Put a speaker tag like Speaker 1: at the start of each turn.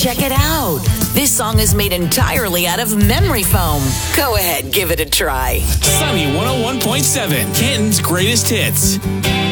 Speaker 1: Check it out. This song is made entirely out of memory foam. Go ahead, give it a try.
Speaker 2: Sunny 101.7, Canton's greatest hits.